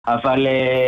אבל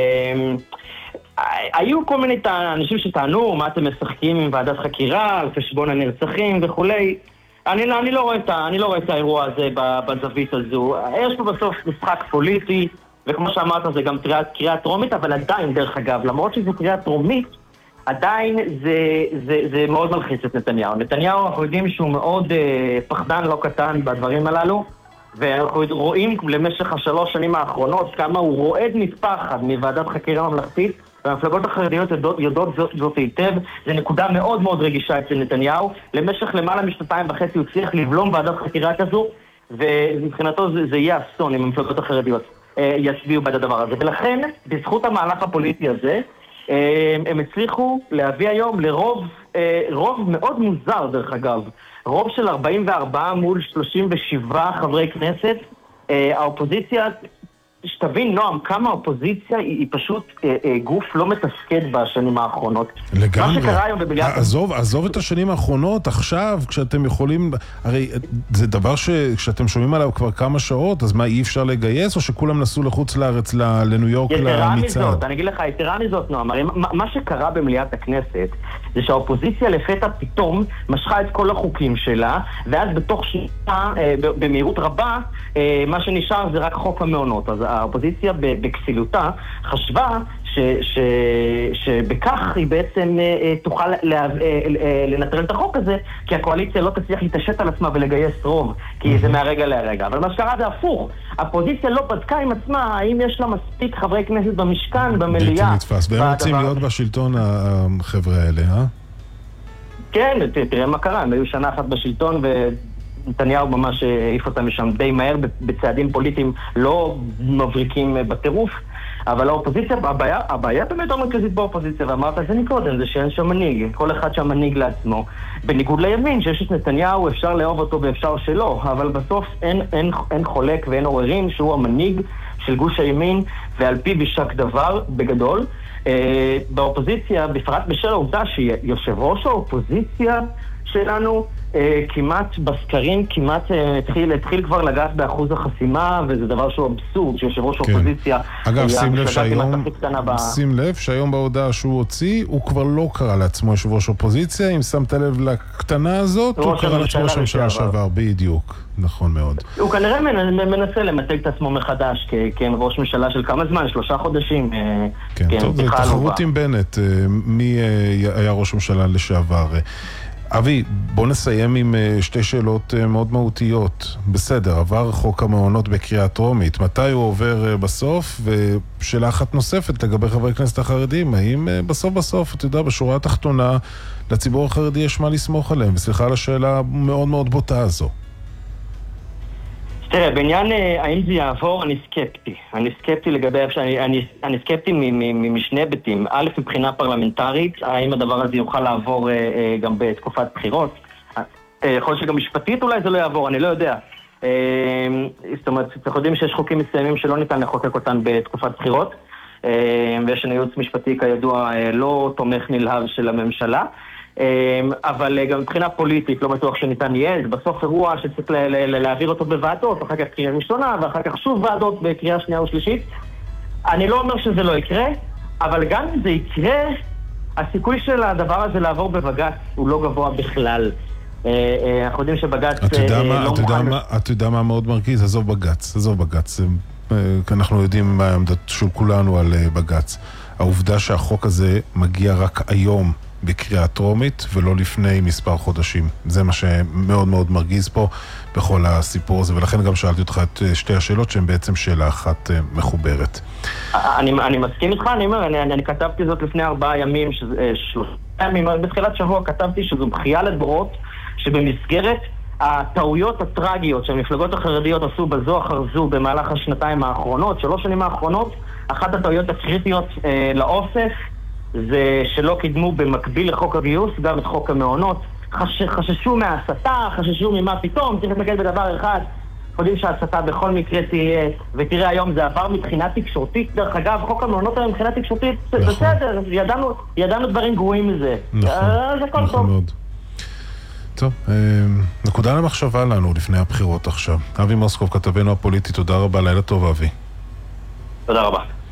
היו כל מיני אנשים שטענו, מה אתם משחקים עם ועדת חקירה, על חשבון הנרצחים וכולי. אני לא רואה את האירוע הזה בזווית הזו. יש פה בסוף משחק פוליטי, וכמו שאמרת זה גם קריאה טרומית, אבל עדיין דרך אגב, למרות שזו קריאה טרומית, עדיין זה מאוד מלחיץ את נתניהו. נתניהו אנחנו יודעים שהוא מאוד פחדן לא קטן בדברים הללו, ואנחנו רואים למשך 3 שנים האחרונות כמה הוא רועד מפחד מוועדת חקירה ממלכתית, והמפלגות החרדיות יודעות זאת היטב. זה נקודה מאוד מאוד רגישה אצל נתניהו. למשך למעלה מ2.5 הוא צריך לבלום ועדת חקירה כזו, ומבחינתו זה יהיה אסון אם המפלגות החרדיות יצביעו בעד הדבר הזה. ולכן, בזכות המהלך הפוליטי הזה, הם הצליחו להביא היום לרוב מאוד מוזר דרך אגב, רוב של 44 מול 37 חברי כנסת. האופוזיציה, שתבין נועם, כמה האופוזיציה היא פשוט גוף לא מתפקד בשנים האחרונות. לגמרי. עזוב את השנים האחרונות, עכשיו כשאתם יכולים, הרי זה דבר שכשאתם שומעים עליו כבר כמה שעות, אז מה, אי אפשר לגייס, או שכולם נסעו לחוץ לארץ לניו יורק למצעד? אני אגיד לך, יתרה מזאת נועם, הרי מה שקרה במליאת הכנסת, זה שהאופוזיציה לפתע פתאום משכה את כל החוקים שלה, ואז בתוך שנייה, במהירות רבה, מה שנשאר זה רק חוק המעונות. אז האופוזיציה בכפילותה חשבה שבכך היא בעצם תוכל לנטרל את החוק הזה, כי הקואליציה לא תצליח להתעשת על עצמה ולגייס רוב, כי זה מהרגע להרגע. אבל מה שקרה זה הפוך. האופוזיציה לא בדקה עם עצמה האם יש לה מספיק חברי כנסת במשכן, במליאה. בלתי נתפס. והם רוצים להיות בשלטון החבר'ה האלה, אה? כן, תראה מה קרה. הם היו שנה אחת בשלטון נתניהו ממש העיף אותם משם די מהר בצעדים פוליטיים לא מבריקים בטירוף, אבל האופוזיציה, הבעיה באמת המרכזית באופוזיציה, ואמרת את זה מקודם, זה שאין שם מנהיג, כל אחד שם מנהיג לעצמו, בניגוד לימין, שיש את נתניהו, אפשר לאהוב אותו ואפשר שלא, אבל בסוף אין חולק ואין עוררים שהוא המנהיג של גוש הימין, ועל פי בישק דבר בגדול. באופוזיציה, בפרט בשל העובדה שיושב ראש האופוזיציה שלנו כמעט בסקרים, כמעט התחיל כבר לגעת באחוז החסימה, וזה דבר שהוא אבסורד, שיושב ראש האופוזיציה... אגב, שים לב שהיום בהודעה שהוא הוציא, הוא כבר לא קרא לעצמו יושב ראש אופוזיציה, אם שמת לב לקטנה הזאת, הוא קרא לעצמו ראש הממשלה שעבר, בדיוק, נכון מאוד. הוא כנראה מנסה למתג את עצמו מחדש, כראש ממשלה של כמה זמן, 3 חודשים. כן, טוב, זה תחרות עם בנט, מי היה ראש ממשלה לשעבר. אבי, בוא נסיים עם 2 שאלות מאוד מהותיות. בסדר, עבר חוק המעונות בקריאה טרומית. מתי הוא עובר בסוף? ושאלה אחת נוספת לגבי חברי כנסת החרדים. האם בסוף, אתה יודע, בשורה התחתונה, לציבור החרדי יש מה לסמוך עליהם? וסליחה על השאלה מאוד מאוד בוטה הזו. תראה, בעניין האם זה יעבור, אני סקפטי לגבי, אני סקפטי משני היבטים. א', מבחינה פרלמנטרית, האם הדבר הזה יוכל לעבור גם בתקופת בחירות? יכול להיות שגם משפטית אולי זה לא יעבור, אני לא יודע. זאת אומרת, אנחנו יודעים שיש חוקים מסוימים שלא ניתן לחוקק אותן בתקופת בחירות, ויש ייעוץ משפטי כידוע לא תומך נלהב של הממשלה. אבל גם מבחינה פוליטית לא בטוח שניתן יהיה, זה בסוף אירוע שצריך להעביר אותו בוועדות, אחר כך קריאה ראשונה ואחר כך שוב ועדות בקריאה שנייה ושלישית. אני לא אומר שזה לא יקרה, אבל גם אם זה יקרה, הסיכוי של הדבר הזה לעבור בבג"ץ הוא לא גבוה בכלל. אנחנו יודעים שבג"ץ לא מוכן... אתה יודע מה מאוד מרגיז? עזוב בג"ץ. אנחנו יודעים מה העמדה של כולנו על בג"ץ. העובדה שהחוק הזה מגיע רק היום בקריאה טרומית ולא לפני מספר חודשים. זה מה שמאוד מאוד מרגיז פה בכל הסיפור הזה, ולכן גם שאלתי אותך את 2 השאלות שהן בעצם שאלה אחת מחוברת. אני מסכים איתך, אני כתבתי זאת לפני 4 ימים, 3 ימים, בתחילת שבוע כתבתי שזו בכייה לדורות, שבמסגרת הטעויות הטרגיות שהמפלגות החרדיות עשו בזו אחר זו במהלך 2 האחרונות, 3 שנים האחרונות, אחת הטעויות הקריטיות לאופק, זה שלא קידמו במקביל לחוק הגיוס גם את חוק המעונות. חששו מההסתה, חששו ממה פתאום, צריך להתמקד בדבר אחד. יודעים שההסתה בכל מקרה תהיה, ותראה היום זה עבר מבחינה תקשורתית. דרך אגב, חוק המעונות היום מבחינה תקשורתית, בסדר, ידענו דברים גרועים מזה. זה כל טוב. טוב, נקודה למחשבה לנו לפני הבחירות עכשיו. אבי מוסקוב, כתבנו הפוליטי, תודה רבה, לילה טוב אבי. תודה רבה.